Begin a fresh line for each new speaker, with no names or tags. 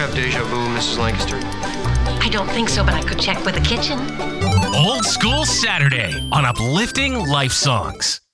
have deja vu, Mrs. Lancaster?
I don't think so, but I could check with the kitchen.
Old School Saturday on Uplifting Life Songs.